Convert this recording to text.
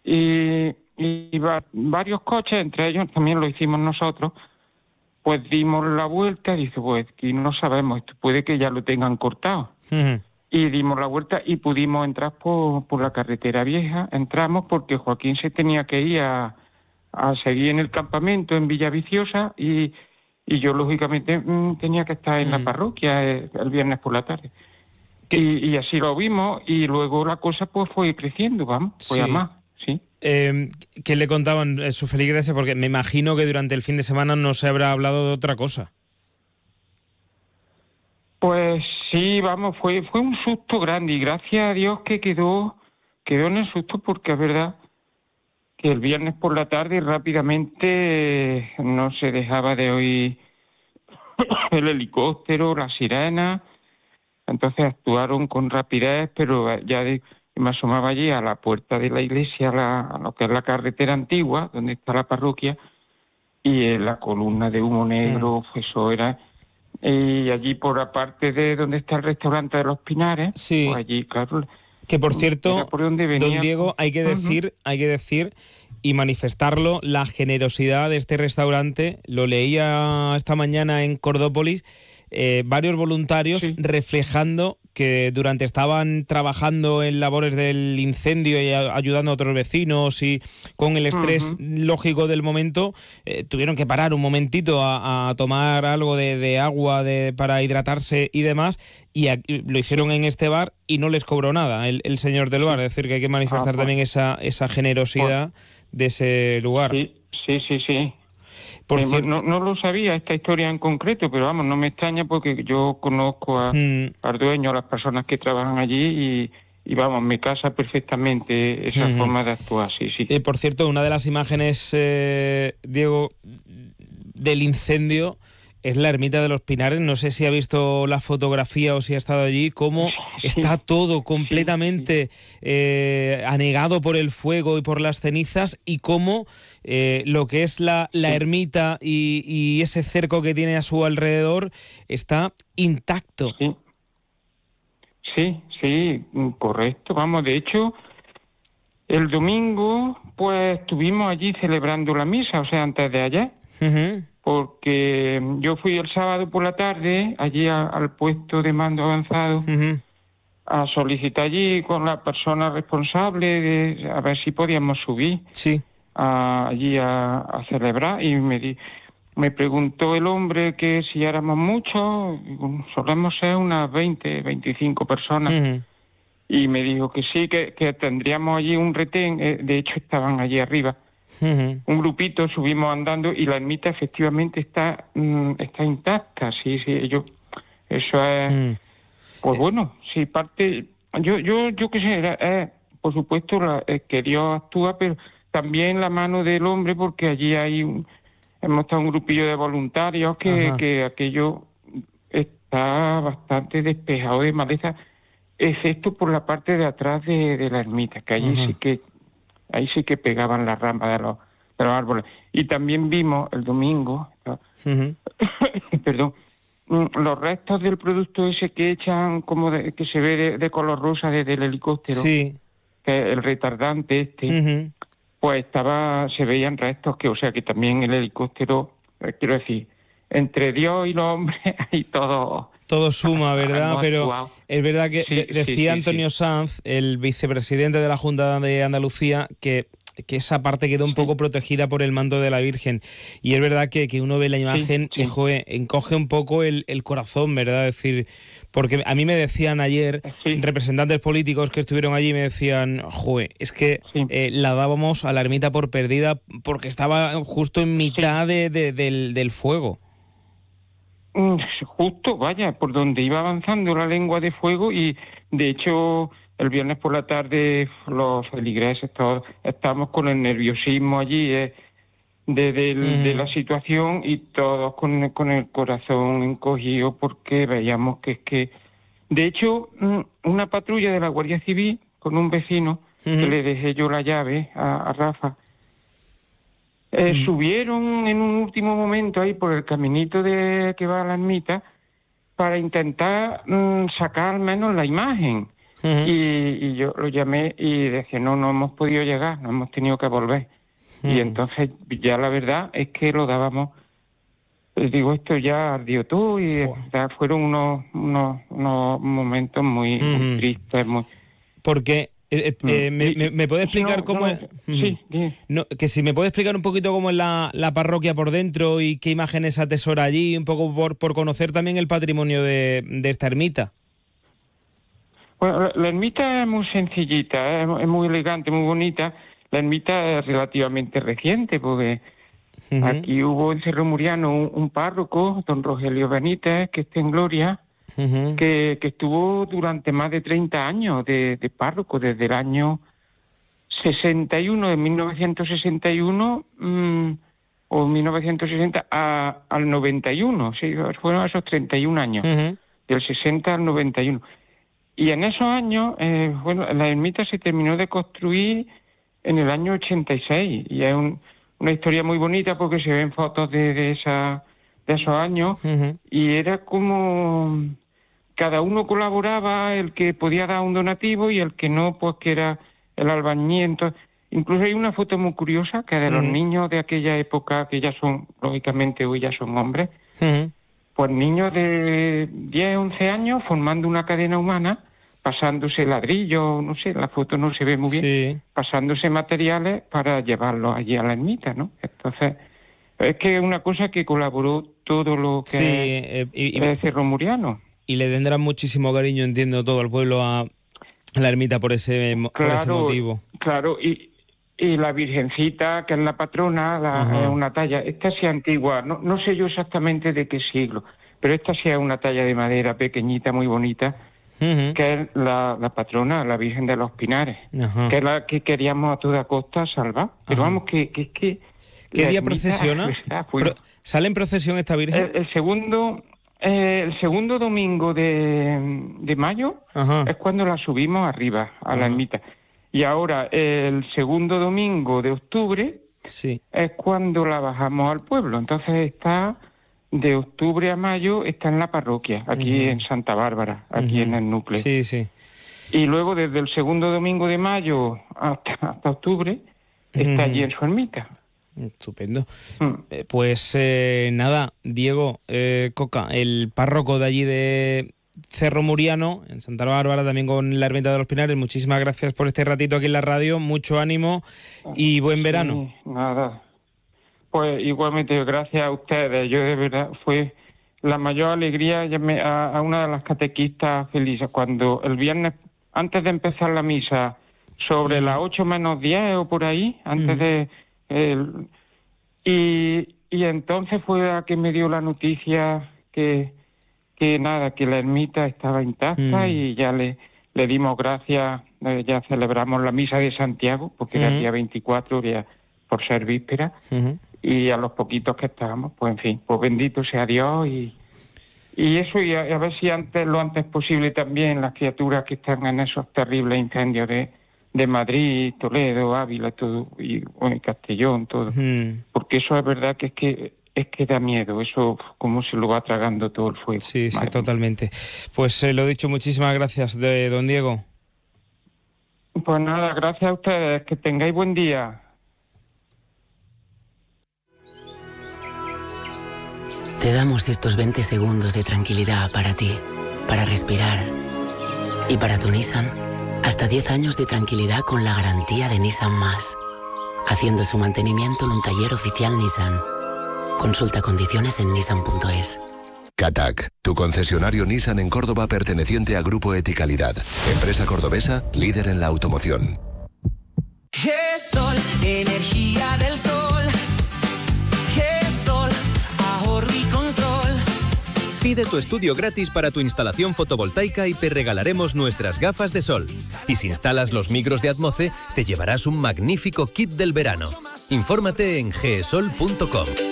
varios coches, entre ellos también lo hicimos nosotros, pues dimos la vuelta, dice, pues aquí no sabemos, esto puede que ya lo tengan cortado. Ujú. Y dimos la vuelta y pudimos entrar por la carretera vieja. Entramos porque Joaquín se tenía que ir a seguir en el campamento en Villaviciosa y yo, lógicamente, tenía que estar en la parroquia el viernes por la tarde. Y así lo vimos y luego la cosa pues fue creciendo, fue a Sí. más, sí. ¿Qué le contaban su feligreses? Porque me imagino que durante el fin de semana no se habrá hablado de otra cosa. Pues sí, fue un susto grande y gracias a Dios que quedó en el susto porque es verdad que el viernes por la tarde rápidamente no se dejaba de oír el helicóptero, la sirena, entonces actuaron con rapidez, pero me asomaba allí a la puerta de la iglesia, a lo que es la carretera antigua, donde está la parroquia, y la columna de humo negro, pues eso era. Y allí por la parte de donde está el restaurante de los Pinares, Sí. pues allí, claro, Que por era cierto, por donde venía. don Diego, hay que decir y manifestarlo, la generosidad de este restaurante. Lo leía esta mañana en Cordópolis, varios voluntarios reflejando que durante estaban trabajando en labores del incendio y ayudando a otros vecinos y con el estrés lógico del momento, tuvieron que parar un momentito a tomar algo de agua para hidratarse y demás, y lo hicieron en este bar y no les cobró nada el señor del bar. Es decir, que hay que manifestar también esa generosidad de ese lugar. Sí. Por cierto, no lo sabía esta historia en concreto, pero no me extraña porque yo conozco al dueño, a las personas que trabajan allí y me casa perfectamente esa forma de actuar, sí. Por cierto, una de las imágenes, Diego, del incendio es la ermita de los Pinares. No sé si ha visto la fotografía o si ha estado allí, cómo está todo completamente anegado por el fuego y por las cenizas, y cómo lo que es la ermita y ese cerco que tiene a su alrededor está intacto. Sí, correcto. De hecho, el domingo pues estuvimos allí celebrando la misa, o sea, antes de ayer. Porque yo fui el sábado por la tarde allí al puesto de mando avanzado a solicitar allí con la persona responsable a ver si podíamos subir allí a celebrar, y me preguntó el hombre que si éramos muchos, solemos ser unas 20, 25 personas, y me dijo que sí, que tendríamos allí un retén, de hecho estaban allí arriba. Un grupito, subimos andando y la ermita efectivamente está intacta, sí, eso es, pues bueno, sí, parte, yo qué sé, por supuesto que Dios actúa, pero también la mano del hombre, porque allí hemos estado un grupillo de voluntarios que aquello está bastante despejado de maleza, excepto por la parte de atrás de la ermita, que allí ahí sí que pegaban las ramas de los árboles. Y también vimos el domingo, perdón, los restos del producto ese que echan que se ve de color rosa desde el helicóptero, que es el retardante pues se veían restos o sea que también el helicóptero, quiero decir, entre Dios y los hombres hay todo suma, ¿verdad? Pero actuado. Es verdad que decía Antonio Sanz, el vicepresidente de la Junta de Andalucía, que esa parte quedó un poco protegida por el manto de la Virgen. Y es verdad que uno ve la imagen y encoge un poco el corazón, ¿verdad? Es decir, porque a mí me decían ayer representantes políticos que estuvieron allí, me decían, es que la dábamos a la ermita por perdida porque estaba justo en mitad del fuego. Justo, por donde iba avanzando la lengua de fuego, y de hecho el viernes por la tarde los feligreses todos estábamos con el nerviosismo allí de la situación, y todos con el corazón encogido porque veíamos que de hecho una patrulla de la Guardia Civil con un vecino que le dejé yo la llave a Rafa, subieron en un último momento ahí por el caminito que va a la ermita para intentar sacar al menos la imagen. y yo lo llamé y decía, no hemos podido llegar, no hemos tenido que volver. Y entonces ya la verdad es que lo dábamos, digo, esto ya ardió todo y ya fueron unos momentos muy tristes. Porque ¿me puede explicar cómo es? Sí. Que si me puede explicar un poquito cómo es la parroquia por dentro y qué imágenes atesora allí, un poco por conocer también el patrimonio de esta ermita. Bueno, la ermita es muy sencillita, es muy elegante, muy bonita. La ermita es relativamente reciente, porque aquí hubo en Cerro Muriano un párroco, don Rogelio Benítez, que está en gloria, que estuvo durante más de 30 años de párroco, desde el año 61, de 1961 o 1960 al 91, sí, fueron esos 31 años, del 60 al 91. Y en esos años, la ermita se terminó de construir en el año 86, y es una historia muy bonita porque se ven fotos de esos años, y era como cada uno colaboraba, el que podía dar un donativo y el que no, pues que era el albañil. Incluso hay una foto muy curiosa que de los niños de aquella época, que ya son, lógicamente hoy ya son hombres, pues niños de 10, 11 años formando una cadena humana, pasándose ladrillos, no sé, la foto no se ve muy bien, pasándose materiales para llevarlos allí a la ermita, ¿no? Entonces, es que es una cosa que colaboró todo lo que es Cerro Muriano. Y le tendrán muchísimo cariño, entiendo, todo el pueblo a la ermita por ese motivo. Claro, y la Virgencita, que es la patrona, es una talla, esta sí es antigua, no sé yo exactamente de qué siglo, pero esta sí es una talla de madera pequeñita, muy bonita, que es la patrona, la Virgen de los Pinares, que es la que queríamos a toda costa salvar. Pero vamos, que ¿qué día procesiona? ¿Sale en procesión esta Virgen? El segundo domingo de mayo es cuando la subimos arriba, a la ermita. Y ahora, el segundo domingo de octubre es cuando la bajamos al pueblo. Entonces está... De octubre a mayo está en la parroquia, aquí en Santa Bárbara, aquí en el núcleo. Sí. Y luego desde el segundo domingo de mayo hasta octubre está allí en su ermita. Estupendo. Pues nada, Diego Coca, el párroco de allí de Cerro Muriano, en Santa Bárbara, también con la ermita de los Pinares, muchísimas gracias por este ratito aquí en la radio, mucho ánimo y buen verano. Nada. Pues igualmente, gracias a ustedes. Yo de verdad fue la mayor alegría. Llamé a una de las catequistas felices cuando el viernes, antes de empezar la misa, sobre las 8 menos 10 o por ahí, antes de... Y entonces fue la que me dio la noticia que la ermita estaba intacta y ya le dimos gracias. Ya celebramos la misa de Santiago, porque era el día 24, por ser víspera. Y a los poquitos que estábamos, pues en fin, pues bendito sea Dios y eso, y a ver si lo antes posible también las criaturas que están en esos terribles incendios de Madrid, Toledo, Ávila, todo, y Castellón, todo, porque eso es verdad que es que da miedo, eso cómo se lo va tragando todo el fuego. Sí, totalmente. Pues lo dicho, muchísimas gracias, don Diego. Pues nada, gracias a ustedes, que tengáis buen día. Te damos estos 20 segundos de tranquilidad para ti, para respirar. Y para tu Nissan, hasta 10 años de tranquilidad con la garantía de Nissan Más. Haciendo su mantenimiento en un taller oficial Nissan. Consulta condiciones en nissan.es. Catac, tu concesionario Nissan en Córdoba perteneciente a Grupo Eticalidad. Empresa cordobesa, líder en la automoción. GESOL, energía del sol. GESOL, ahorro y control. Pide tu estudio gratis para tu instalación fotovoltaica y te regalaremos nuestras gafas de sol. Y si instalas los micros de Atmoce, te llevarás un magnífico kit del verano. Infórmate en gesol.com.